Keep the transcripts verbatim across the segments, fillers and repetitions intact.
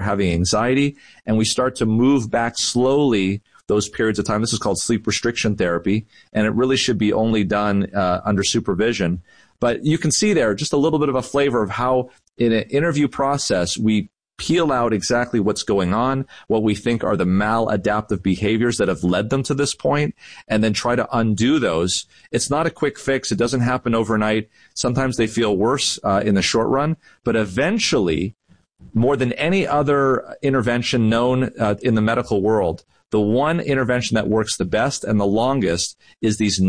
having anxiety, and we start to move back slowly those periods of time. This is called sleep restriction therapy, and it really should be only done uh, under supervision. But you can see there just a little bit of a flavor of how in an interview process we peel out exactly what's going on, what we think are the maladaptive behaviors that have led them to this point, and then try to undo those. It's not a quick fix. It doesn't happen overnight. Sometimes they feel worse uh, in the short run, but eventually, more than any other intervention known uh, in the medical world, the one intervention that works the best and the longest is these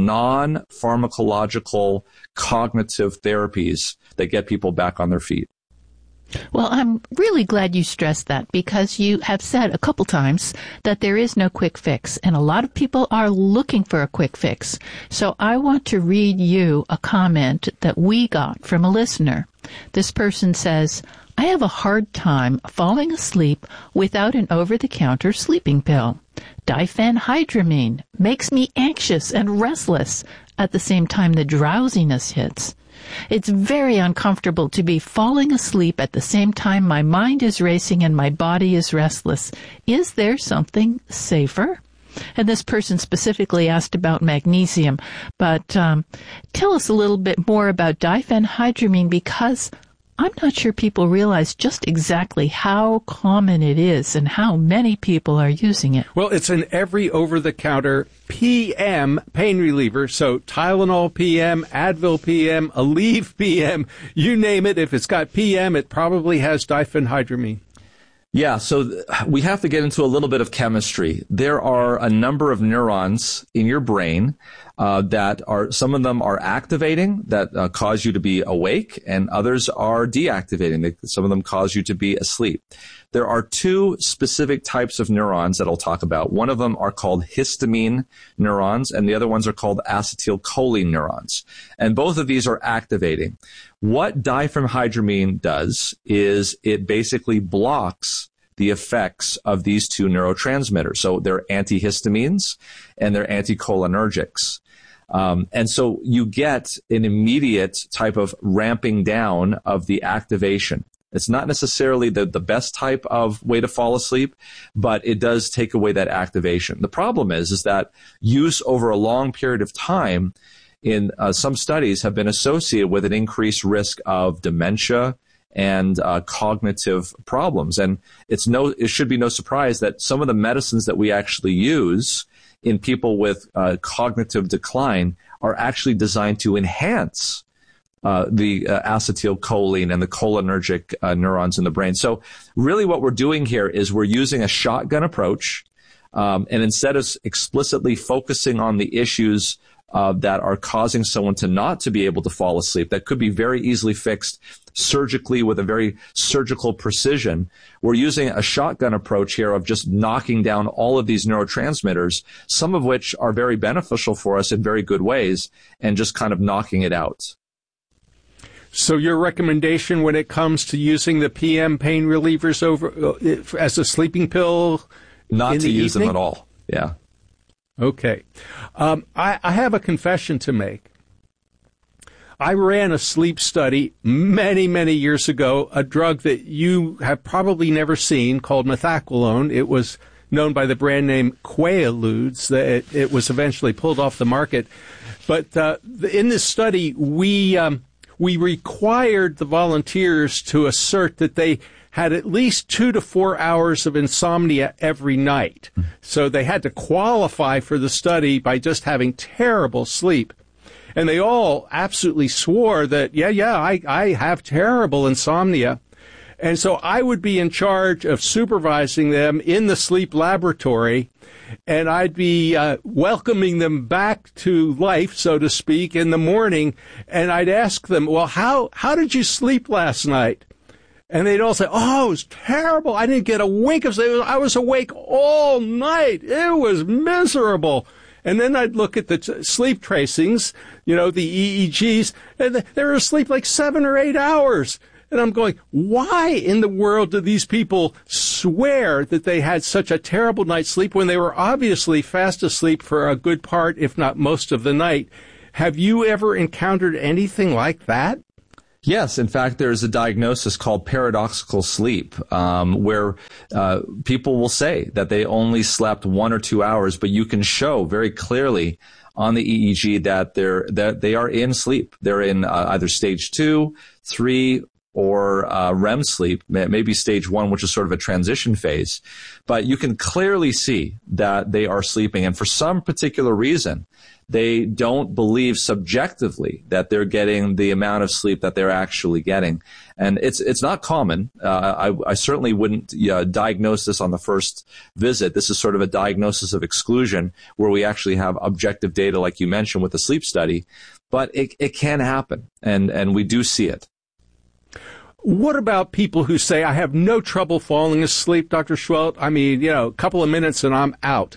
non-pharmacological cognitive therapies that get people back on their feet. Well, I'm really glad you stressed that, because you have said a couple times that there is no quick fix, and a lot of people are looking for a quick fix. So I want to read you a comment that we got from a listener. This person says, I have a hard time falling asleep without an over-the-counter sleeping pill. Diphenhydramine makes me anxious and restless at the same time the drowsiness hits. It's very uncomfortable to be falling asleep at the same time my mind is racing and my body is restless. Is there something safer? And this person specifically asked about magnesium. But um, tell us a little bit more about diphenhydramine, because I'm not sure people realize just exactly how common it is and how many people are using it. Well, it's an every over-the-counter P M pain reliever. So Tylenol P M, Advil P M, Aleve P M, you name it. If it's got P M, it probably has diphenhydramine. Yeah, so th- we have to get into a little bit of chemistry. There are a number of neurons in your brain uh, that are, some of them are activating, that uh, cause you to be awake, and others are deactivating. They, some of them cause you to be asleep. There are two specific types of neurons that I'll talk about. One of them are called histamine neurons, and the other ones are called acetylcholine neurons. And both of these are activating. What diphenhydramine does is it basically blocks the effects of these two neurotransmitters. So they're antihistamines and they're anticholinergics. Um, and so you get an immediate type of ramping down of the activation. It's not necessarily the, the best type of way to fall asleep, but it does take away that activation. The problem is, is that use over a long period of time in uh, some studies have been associated with an increased risk of dementia and uh, cognitive problems. And it's no, it should be no surprise that some of the medicines that we actually use in people with uh, cognitive decline are actually designed to enhance uh, the uh, acetylcholine and the cholinergic uh, neurons in the brain. So really what we're doing here is we're using a shotgun approach, um, and instead of explicitly focusing on the issues Uh, that are causing someone to not to be able to fall asleep, that could be very easily fixed surgically with a very surgical precision. We're using a shotgun approach here of just knocking down all of these neurotransmitters, some of which are very beneficial for us in very good ways, and just kind of knocking it out. So your recommendation when it comes to using the P M pain relievers over uh, as a sleeping pill? Not in to the use evening? them at all. Yeah. Okay. Um, I, I have a confession to make. I ran a sleep study many, many years ago, a drug that you have probably never seen called methaqualone. It was known by the brand name Quaaludes. It, it was eventually pulled off the market. But uh, in this study, we um, we required the volunteers to assert that they had at least two to four hours of insomnia every night. So they had to qualify for the study by just having terrible sleep. And they all absolutely swore that, yeah, yeah, I, I have terrible insomnia. And so I would be in charge of supervising them in the sleep laboratory, and I'd be uh, welcoming them back to life, so to speak, in the morning. And I'd ask them, well, how, how did you sleep last night? And they'd all say, oh, it was terrible. I didn't get a wink of sleep. I was awake all night. It was miserable. And then I'd look at the t- sleep tracings, you know, the E E Gs, and they were asleep like seven or eight hours. And I'm going, why in the world do these people swear that they had such a terrible night's sleep when they were obviously fast asleep for a good part, if not most of the night? Have you ever encountered anything like that? Yes, in fact, there's a diagnosis called paradoxical sleep, um, where uh, people will say that they only slept one or two hours, but you can show very clearly on the E E G that they're that they are in sleep. They're in uh, either stage two, three, or uh, R E M sleep, maybe stage one, which is sort of a transition phase. But you can clearly see that they are sleeping, and for some particular reason, they don't believe subjectively that they're getting the amount of sleep that they're actually getting. And it's it's not common. Uh, I, I certainly wouldn't uh, diagnose this on the first visit. This is sort of a diagnosis of exclusion where we actually have objective data, like you mentioned, with the sleep study. But it, it can happen, and, and we do see it. What about people who say, I have no trouble falling asleep, Doctor Schwelt? I mean, you know, a couple of minutes and I'm out.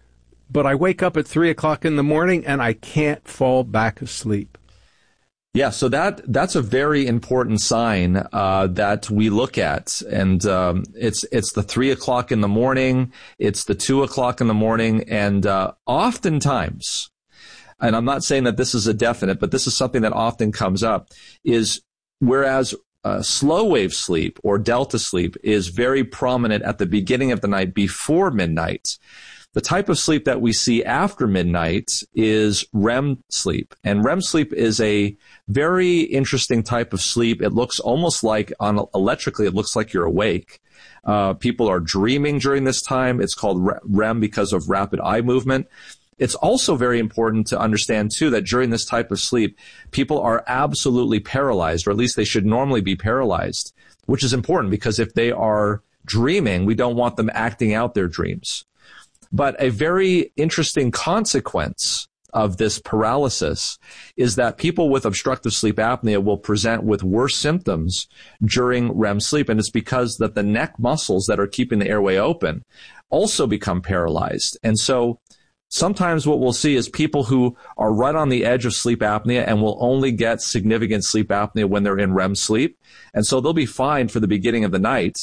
But I wake up at three o'clock in the morning and I can't fall back asleep. Yeah, so that that's a very important sign uh, that we look at, and um, it's it's the three o'clock in the morning, it's the two o'clock in the morning, and uh, oftentimes, and I'm not saying that this is a definite, but this is something that often comes up, is whereas uh, slow wave sleep or delta sleep is very prominent at the beginning of the night before midnight. The type of sleep that we see after midnight is R E M sleep. And R E M sleep is a very interesting type of sleep. It looks almost like, on electrically, it looks like you're awake. Uh, people are dreaming during this time. It's called R E M because of rapid eye movement. It's also very important to understand, too, that during this type of sleep, people are absolutely paralyzed, or at least they should normally be paralyzed, which is important because if they are dreaming, we don't want them acting out their dreams. But a very interesting consequence of this paralysis is that people with obstructive sleep apnea will present with worse symptoms during R E M sleep. And it's because that the neck muscles that are keeping the airway open also become paralyzed. And so sometimes what we'll see is people who are right on the edge of sleep apnea and will only get significant sleep apnea when they're in R E M sleep. And so they'll be fine for the beginning of the night.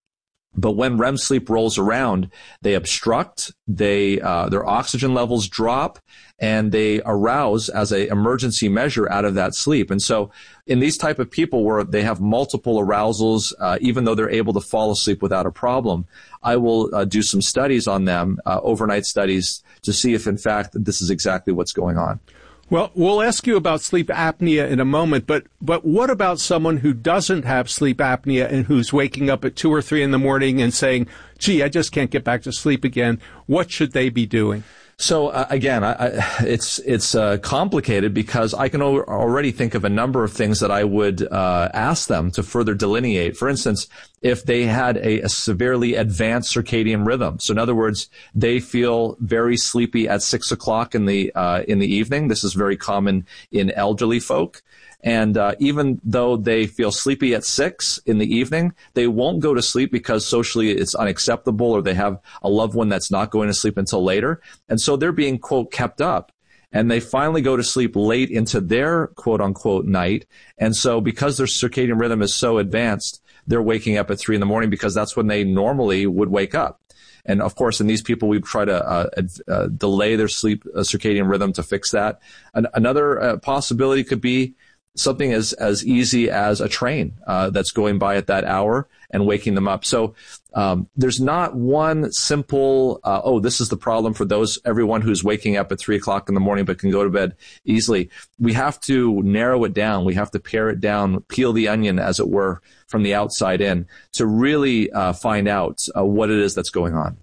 But when R E M sleep rolls around, they obstruct, they uh, their oxygen levels drop, and they arouse as an emergency measure out of that sleep. And so in these type of people where they have multiple arousals, uh, even though they're able to fall asleep without a problem, I will uh, do some studies on them, uh, overnight studies, to see if, in fact, this is exactly what's going on. Well, we'll ask you about sleep apnea in a moment, but but what about someone who doesn't have sleep apnea and who's waking up at two or three in the morning and saying, gee, I just can't get back to sleep again? What should they be doing? So uh, again, I, I, it's it's uh, complicated because I can o- already think of a number of things that I would uh, ask them to further delineate. For instance, if they had a, a severely advanced circadian rhythm, so in other words, they feel very sleepy at six o'clock in the uh, in the evening. This is very common in elderly folk. And uh, even though they feel sleepy at six in the evening, they won't go to sleep because socially it's unacceptable, or they have a loved one that's not going to sleep until later. And so they're being, quote, kept up. And they finally go to sleep late into their, quote, unquote, night. And so because their circadian rhythm is so advanced, they're waking up at three in the morning because that's when they normally would wake up. And of course, in these people, we try to uh, uh, delay their sleep uh, circadian rhythm to fix that. An- another uh, possibility could be something as, as easy as a train uh, that's going by at that hour and waking them up. So um, there's not one simple, uh, oh, this is the problem for those everyone who's waking up at three o'clock in the morning but can go to bed easily. We have to narrow it down. We have to pare it down, peel the onion, as it were, from the outside in to really uh, find out uh, what it is that's going on.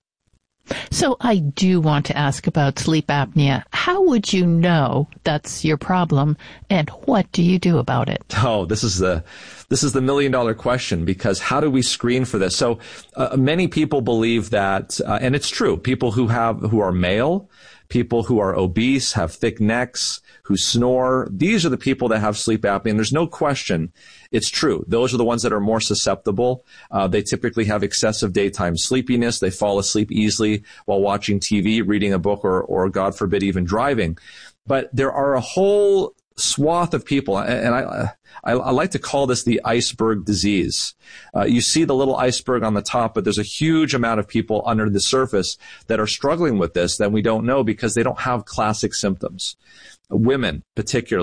So I do want to ask about sleep apnea. How would you know that's your problem, and what do you do about it? Oh, this is the this is the million dollar question, because how do we screen for this? So uh, many people believe that, uh, and it's true, people who have who are male, people who are obese, have thick necks, who snore, these are the people that have sleep apnea. And there's no question, it's true. Those are the ones that are more susceptible. Uh, they typically have excessive daytime sleepiness. They fall asleep easily while watching T V, reading a book, or, or God forbid, even driving. But there are a whole swath of people, and I, I, I like to call this the iceberg disease. Uh, you see the little iceberg on the top, but there's a huge amount of people under the surface that are struggling with this that we don't know because they don't have classic symptoms. Women, particularly,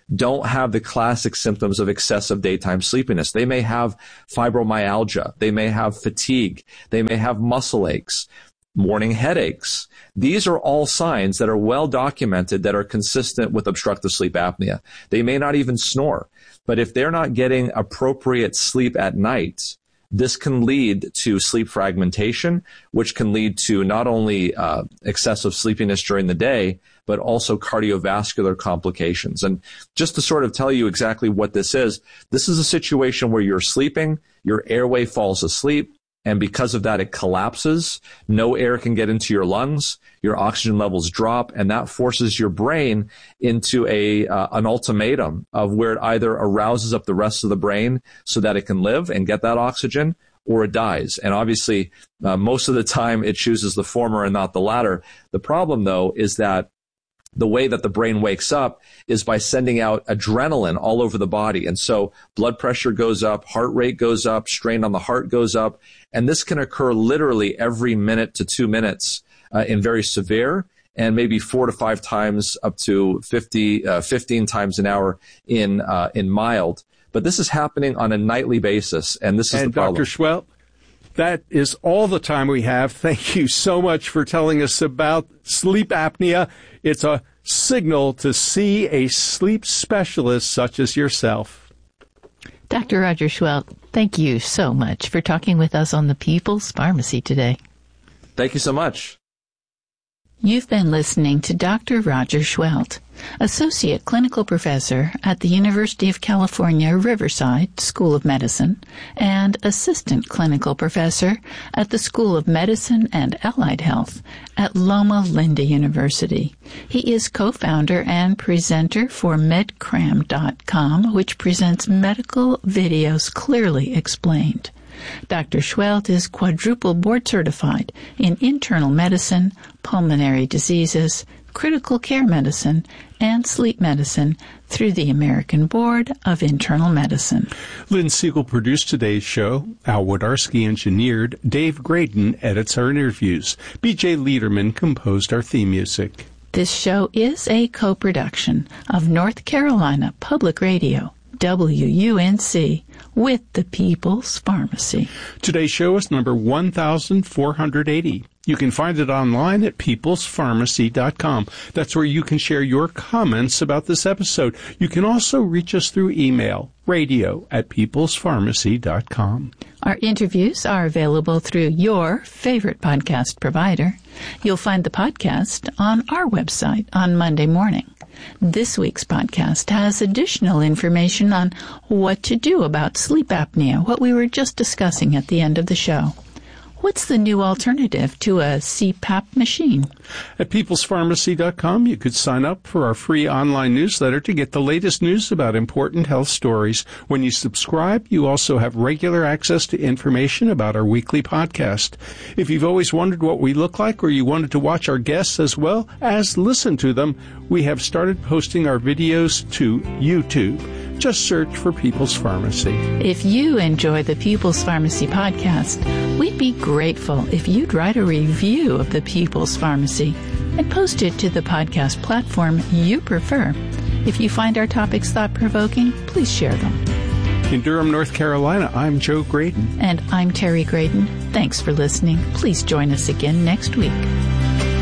don't have the classic symptoms of excessive daytime sleepiness. They may have fibromyalgia. They may have fatigue. They may have muscle aches, morning headaches. These are all signs that are well documented that are consistent with obstructive sleep apnea. They may not even snore, but if they're not getting appropriate sleep at night, this can lead to sleep fragmentation, which can lead to not only uh, excessive sleepiness during the day, but also cardiovascular complications. And just to sort of tell you exactly what this is, this is a situation where you're sleeping, your airway falls asleep, and because of that, it collapses. No air can get into your lungs. Your oxygen levels drop, and that forces your brain into a uh, an ultimatum of where it either arouses up the rest of the brain so that it can live and get that oxygen, or it dies. And obviously, uh, most of the time, it chooses the former and not the latter. The problem, though, is that the way that the brain wakes up is by sending out adrenaline all over the body. And so blood pressure goes up, heart rate goes up, strain on the heart goes up. And this can occur literally every minute to two minutes uh, in very severe, and maybe four to five times up to fifty, uh, fifteen times an hour in uh, in mild. But this is happening on a nightly basis, and this is and the problem. Doctor Schwelt, that is all the time we have. Thank you so much for telling us about sleep apnea. It's a signal to see a sleep specialist such as yourself. Doctor Roger Schwelt, thank you so much for talking with us on the People's Pharmacy today. Thank you so much. You've been listening to Doctor Roger Schwelt, Associate Clinical Professor at the University of California, Riverside School of Medicine, and Assistant Clinical Professor at the School of Medicine and Allied Health at Loma Linda University. He is co-founder and presenter for medcram dot com, which presents medical videos clearly explained. Doctor Schwelt is quadruple board certified in internal medicine, pulmonary diseases, critical care medicine, and sleep medicine through the American Board of Internal Medicine. Lynn Siegel produced today's show. Al Wodarski engineered. Dave Graydon edits our interviews. B J Liederman composed our theme music. This show is a co-production of North Carolina Public Radio, W U N C, with the People's Pharmacy. Today's show is number one thousand four hundred eighty. You can find it online at peoples pharmacy dot com. That's where you can share your comments about this episode. You can also reach us through email, radio at peoples pharmacy dot com. Our interviews are available through your favorite podcast provider. You'll find the podcast on our website on Monday morning. This week's podcast has additional information on what to do about sleep apnea, what we were just discussing at the end of the show. What's the new alternative to a C PAP machine? At peoples pharmacy dot com, you could sign up for our free online newsletter to get the latest news about important health stories. When you subscribe, you also have regular access to information about our weekly podcast. If you've always wondered what we look like, or you wanted to watch our guests as well as listen to them, we have started posting our videos to YouTube. Just search for People's Pharmacy. If you enjoy the People's Pharmacy podcast, we'd be grateful if you'd write a review of the People's Pharmacy and post it to the podcast platform you prefer. If you find our topics thought-provoking, please share them. In Durham, North Carolina, I'm Joe Graydon. And I'm Terry Graydon. Thanks for listening. Please join us again next week.